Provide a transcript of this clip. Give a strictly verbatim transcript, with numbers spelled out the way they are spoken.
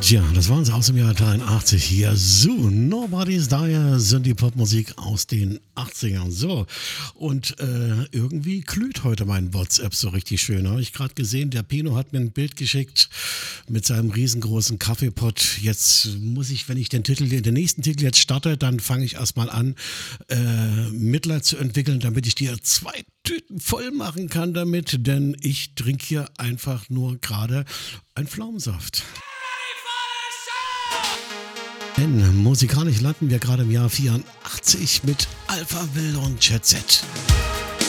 Ja, das waren sie aus dem Jahr dreiundachtzig hier. So, Nobody's Dire sind die Popmusik aus den achtzigern. So, und äh, irgendwie glüht heute mein WhatsApp so richtig schön. Habe ich gerade gesehen, der Pino hat mir ein Bild geschickt mit seinem riesengroßen Kaffeepott. Jetzt muss ich, wenn ich den Titel, den nächsten Titel jetzt starte, dann fange ich erstmal an, äh, Mitleid zu entwickeln, damit ich dir zwei Tüten voll machen kann damit, denn ich trinke hier einfach nur gerade einen Pflaumensaft. Denn musikalisch landen wir gerade im Jahr vierundachtzig mit Alpha Will und Jet Set.